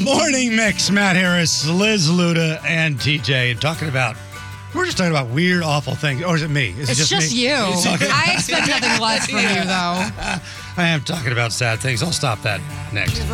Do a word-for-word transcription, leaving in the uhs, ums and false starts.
Morning Mix, Matt Harris, Liz Luda, and T J. And talking about, we're just talking about weird, awful things. Or is it me? Is It's it just, just me? you. It's talking- I expect nothing less from you, though. I am talking about sad things. I'll stop that next.